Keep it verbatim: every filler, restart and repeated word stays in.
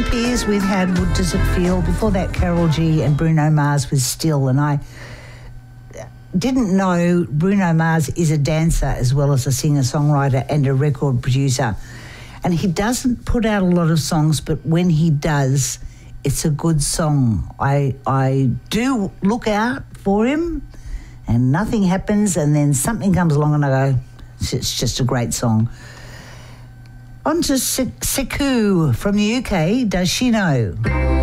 Piers with How Good Does It Feel? Before that, Carol G and Bruno Mars with Still. And I didn't know Bruno Mars is a dancer as well as a singer-songwriter and a record producer. And he doesn't put out a lot of songs, but when he does, it's a good song. I I do look out for him and nothing happens, and then something comes along and I go, it's just a great song. On to Sekou from the U K, Does She Know?